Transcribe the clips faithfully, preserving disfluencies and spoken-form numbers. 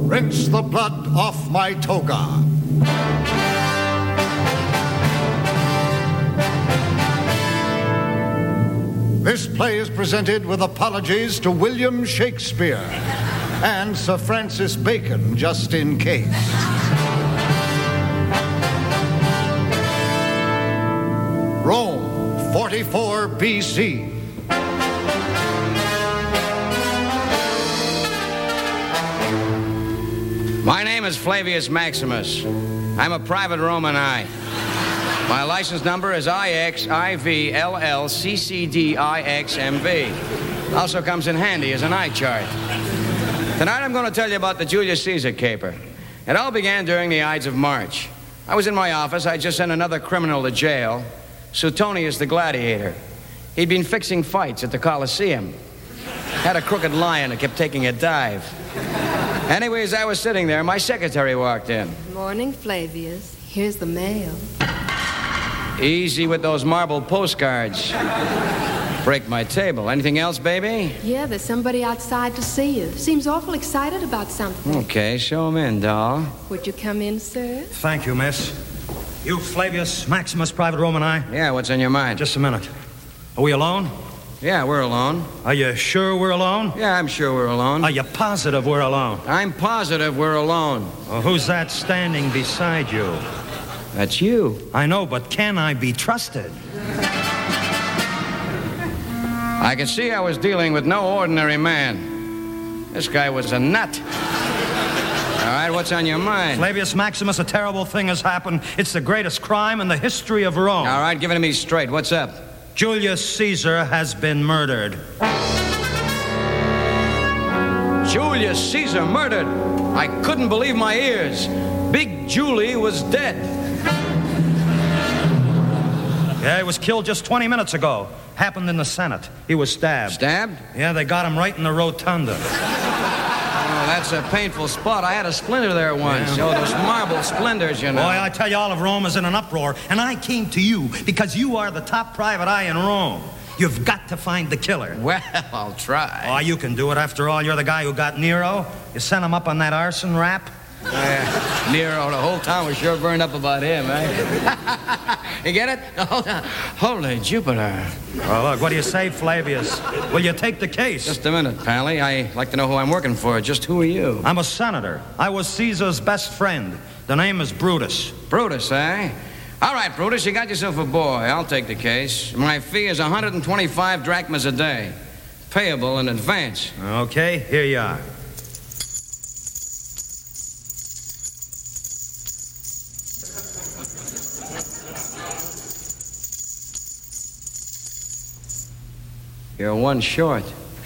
rinse the blood off my toga. This play is presented with apologies to William Shakespeare and Sir Francis Bacon, just in case. Rome, forty-four B C. My name is Flavius Maximus. I'm a private Roman I. My license number is I X I V L L C C D I X M V. Also comes in handy as an eye chart. Tonight I'm going to tell you about the Julius Caesar caper. It all began during the Ides of March. I was in my office. I just sent another criminal to jail, Suetonius the Gladiator. He'd been fixing fights at the Colosseum. Had a crooked lion that kept taking a dive. Anyways, I was sitting there. My secretary walked in. Morning, Flavius. Here's the mail. Easy with those marble postcards. Break my table. Anything else, baby? Yeah, there's somebody outside to see you. Seems awful excited about something. Okay, show him in, doll. Would you come in, sir? Thank you, miss. You Flavius Maximus, private Roman I? Yeah, what's on your mind? Just a minute. Are we alone? Yeah, we're alone. Are you sure we're alone? Yeah, I'm sure we're alone. Are you positive we're alone? I'm positive we're alone. Well, who's that standing beside you? That's you. I know, but can I be trusted? I could see I was dealing with no ordinary man. This guy was a nut. All right, what's on your mind? Flavius Maximus, a terrible thing has happened. It's the greatest crime in the history of Rome. All right, give it to me straight. What's up? Julius Caesar has been murdered. Julius Caesar murdered? I couldn't believe my ears. Big Julie was dead. Yeah, he was killed just twenty minutes ago. Happened in the Senate. He was stabbed. Stabbed? Yeah, they got him right in the rotunda. Oh, that's a painful spot. I had a splinter there once. Yeah. Oh, those marble splinters, you know. Boy, I tell you, all of Rome is in an uproar, and I came to you because you are the top private eye in Rome. You've got to find the killer. Well, I'll try. Oh, you can do it. After all, you're the guy who got Nero. You sent him up on that arson rap. Uh, Nero, the whole town was sure burned up about him, eh? You get it? Hold on. Holy Jupiter. Well, look, what do you say, Flavius? Will you take the case? Just a minute, Pally. I like to know who I'm working for. Just who are you? I'm a senator. I was Caesar's best friend. The name is Brutus. Brutus, eh? All right, Brutus, you got yourself a boy. I'll take the case. My fee is one hundred twenty-five drachmas a day. Payable in advance. Okay, here you are. You're one short.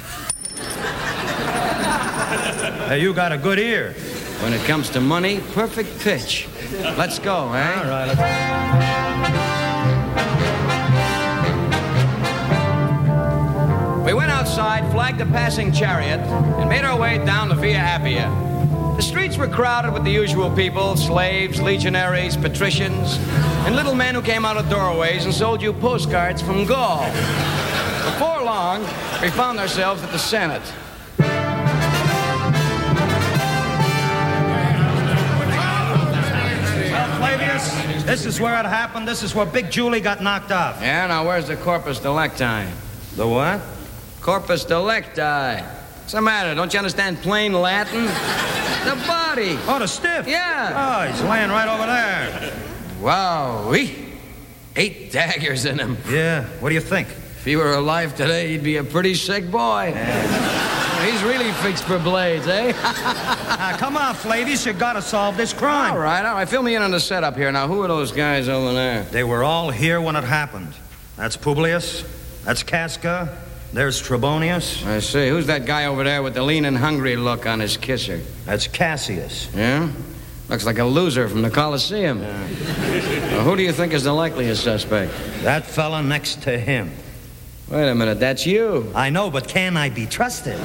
Hey, you got a good ear. When it comes to money, perfect pitch. Let's go, eh? All right, let's... We went outside, flagged a passing chariot, and made our way down the Via Appia. The streets were crowded with the usual people, slaves, legionaries, patricians, and little men who came out of doorways and sold you postcards from Gaul. Before long, we found ourselves at the Senate. Flavius, this is where it happened. This is where Big Julie got knocked off. Yeah, now where's the corpus delicti? The what? Corpus delicti. What's the matter? Don't you understand plain Latin? The body. Oh, the stiff? Yeah. Oh, he's laying right over there. Wow. Eight daggers in him. Yeah, what do you think? If he were alive today, he'd be a pretty sick boy. Yeah. He's really fixed for blades, eh? Now, come on, Flavius, you gotta solve this crime. All right, all right. Fill me in on the setup here. Now, who are those guys over there? They were all here when it happened. That's Publius. That's Casca. There's Trebonius. I see. Who's that guy over there with the lean and hungry look on his kisser? That's Cassius. Yeah? Looks like a loser from the Colosseum. Yeah. Well, who do you think is the likeliest suspect? That fella next to him. Wait a minute, that's you. I know, but can I be trusted?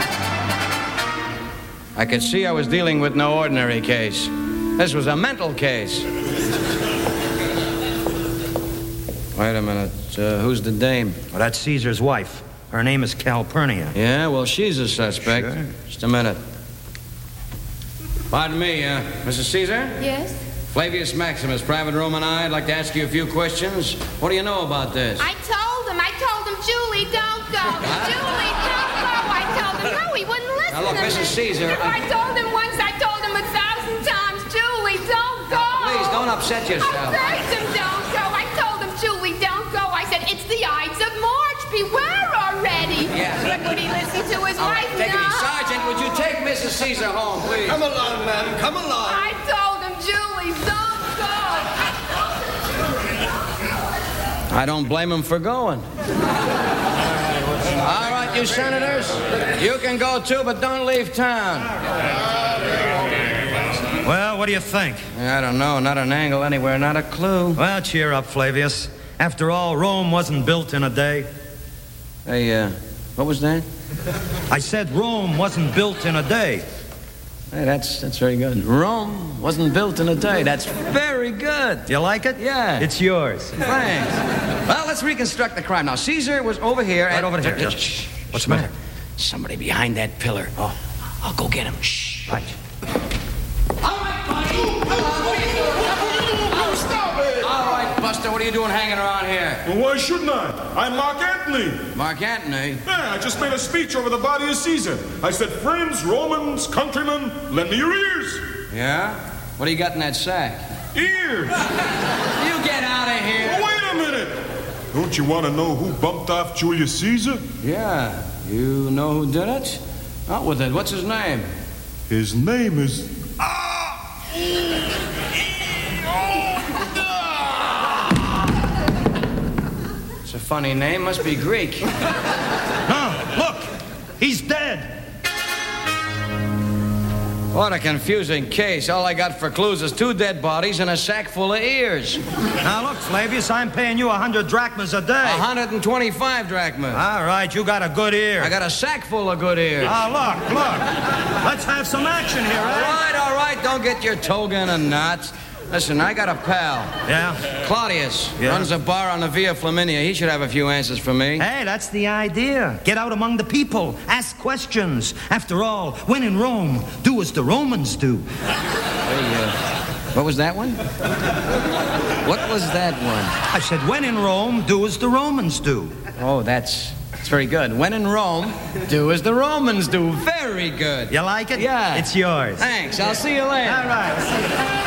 I could see I was dealing with no ordinary case. This was a mental case. Wait a minute, uh, who's the dame? Well, that's Caesar's wife. Her name is Calpurnia. Yeah, well, she's a suspect. Sure. Just a minute. Pardon me, uh, Missus Caesar? Yes? Flavius Maximus, Private Roman I. I'd like to ask you a few questions. What do you know about this? I told him. I told him, Julie, don't go. Julie, don't go. I told him. No, he wouldn't listen Now, look, to Missus me. Caesar, If I I- told him once, I told him a thousand times, Julie, don't go. Please, don't upset yourself. I begged him, don't go. I told him, Julie, don't go. I said, it's the Ides of March. Beware already. Yeah. But would he listen to his All wife? right, take it No. easy. Sergeant, would you take Missus Caesar home, please? Come along, ma'am. Come along. I told him, Julie, don't go. I don't blame him for going. All right, you senators, you can go too, but don't leave town. Well, what do you think? I don't know, not an angle anywhere, not a clue. Well, cheer up, Flavius. After all, Rome wasn't built in a day. Hey, uh, what was that? I said Rome wasn't built in a day. Hey, that's that's very good. Rome wasn't built in a day. That's very good. You like it? Yeah. It's yours. Thanks. Well, let's reconstruct the crime. Now, Caesar was over here. Right and... over here. Shh. What's the matter? Somebody behind that pillar. Oh, I'll go get him. Shh. Right. Stop it! All right, Buster, what are you doing hanging around here? Well, why shouldn't I? I'm Mark Antony. Mark Antony? Yeah, I just made a speech over the body of Caesar. I said, friends, Romans, countrymen, lend me your ears. Yeah? What do you got in that sack? Ears! You get out of here. Oh, wait a minute! Don't you want to know who bumped off Julius Caesar? Yeah. You know who did it? Out with it. What's his name? His name is... It's a funny name. Must be Greek. No, look! He's dead! What a confusing case. All I got for clues is two dead bodies and a sack full of ears. Now, look, Flavius, I'm paying you a hundred drachmas a day. one hundred twenty-five drachmas. All right, you got a good ear. I got a sack full of good ears. Ah, look, look. Let's have some action here, All eh? right, all right. Don't get your toga in a knot. Listen, I got a pal. Yeah? Claudius. Yeah? Runs a bar on the Via Flaminia. He should have a few answers for me. Hey, that's the idea. Get out among the people. Ask questions. After all, when in Rome, do as the Romans do. Hey, uh, what was that one? What was that one? I said, when in Rome, do as the Romans do. Oh, that's... That's very good. When in Rome, do as the Romans do. Very good. You like it? Yeah. It's yours. Thanks. I'll see you later. All right.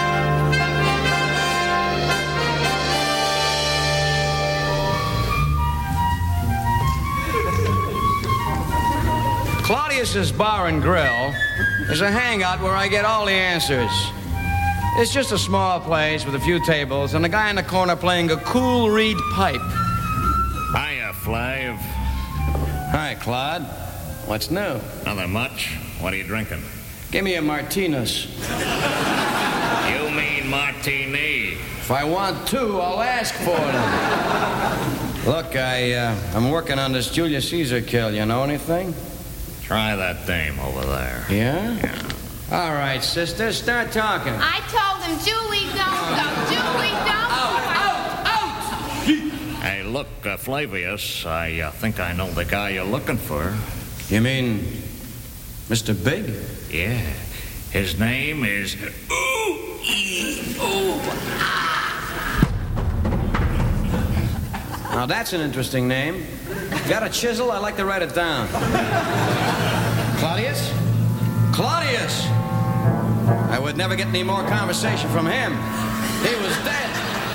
Claudius's Bar and Grill is a hangout where I get all the answers. It's just a small place with a few tables and a guy in the corner playing a cool reed pipe. Hiya, Flav. Hi, Claude. What's new? Nothing much. What are you drinking? Give me a Martinez. You mean martini. If I want two, I'll ask for them. Look, I, uh, I'm working on this Julius Caesar kill. You know anything? Try that dame over there. Yeah? Yeah. All right, sister, start talking. I told him, Julie, don't go. Julie, don't go. Out, out, out! Hey, look, uh, Flavius, I uh, think I know the guy you're looking for. You mean Mister Big? Yeah. His name is... Ooh, ee, ooh, Now, that's an interesting name. Got a chisel? I'd like to write it down. Claudius? Claudius! I would never get any more conversation from him. He was dead.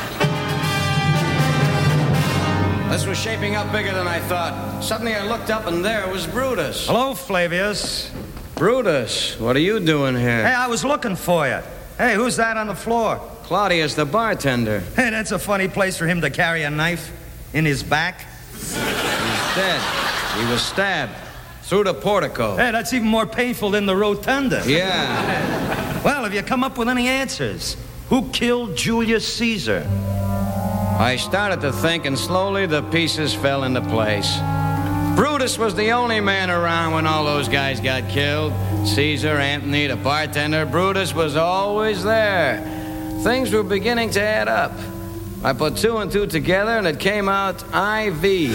This was shaping up bigger than I thought. Suddenly I looked up and there was Brutus. Hello, Flavius. Brutus, what are you doing here? Hey, I was looking for you. Hey, who's that on the floor? Claudius, the bartender. Hey, that's a funny place for him to carry a knife in his back. He's dead. He was stabbed through the portico. Hey, that's even more painful than the rotunda. Yeah. Well, have you come up with any answers? Who killed Julius Caesar? I started to think, and slowly the pieces fell into place. Brutus was the only man around when all those guys got killed. Caesar, Antony, the bartender. Brutus was always there. Things were beginning to add up. I put two and two together, and it came out I V.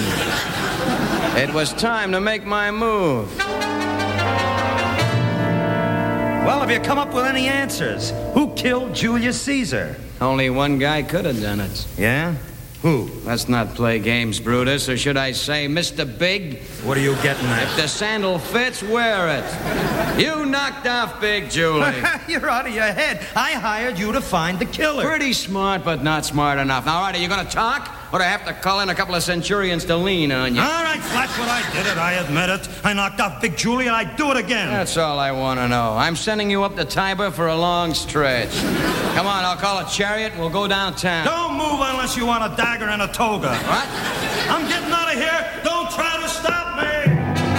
It was time to make my move. Well, have you come up with any answers? Who killed Julius Caesar? Only one guy could have done it. Yeah? Who? Let's not play games, Brutus, or should I say, Mister Big? What are you getting If at? the sandal fits, wear it. You knocked off Big Julie. You're out of your head. I hired you to find the killer. Pretty smart, but not smart enough. Now, all right, are you going to talk? Or do I have to call in a couple of centurions to lean on you? All right, Flatfoot, I did it. I admit it. I knocked off Big Julie, and I'd do it again. That's all I want to know. I'm sending you up to Tiber for a long stretch. Come on, I'll call a chariot and we'll go downtown. Don't move unless you want a dagger and a toga. What? I'm getting out of here. Don't try to stop me.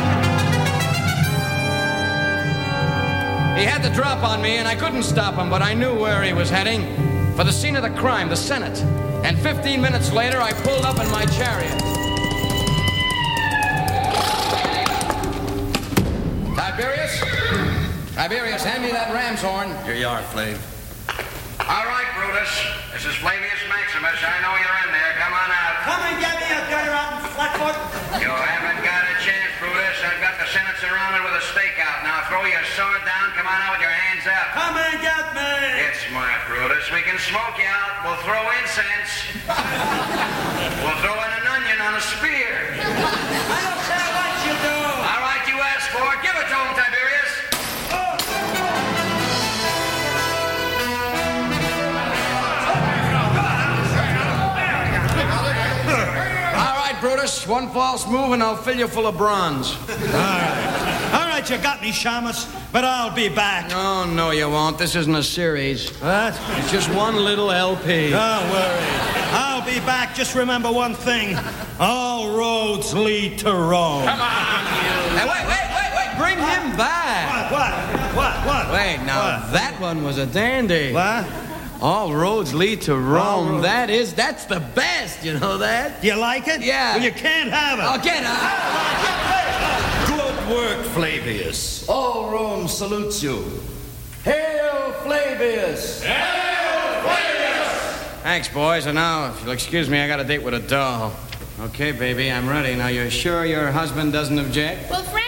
He had the drop on me, and I couldn't stop him, but I knew where he was heading. For the scene of the crime, the Senate. And fifteen minutes later, I pulled up in my chariot. Tiberius? Tiberius, hand me that ram's horn. Here you are, Flav. All right, Brutus. This is Flavius Maximus. I know you're in there. Come on out. Come and get me, you dirty rotten Flatfoot. You haven't got a chance, Brutus. I've got the Senate surrounded with a stakeout. Now throw your sword down. Come on out with your hands up. Come and get me. It's smart, Brutus. We can smoke you out. We'll throw incense. We'll throw in an onion on a spear. I don't care what you do. All right, you asked for it. Give it to him, Tiberius. All right, Brutus. One false move and I'll fill you full of bronze. All right. All right, you got me, Shamus, but I'll be back. No, no, you won't. This isn't a series. What? It's just one little L P. Don't worry. I'll be back. Just remember one thing. All roads lead to Rome. Come on, you. Hey, wait, wait, wait, wait. Bring him back. What? What? What? What? Wait, now, What? that one was a dandy. What? All roads lead to Rome. roads- That is, that's the best, you know that? You like it? Yeah. Well, you can't have it. Oh, get out. Good work, Flavius. All Rome salutes you. Hail, Flavius! Thanks, boys. And now, if you'll excuse me, I got a date with a doll. Okay, baby, I'm ready. Now, you're sure your husband doesn't object? Well, Frank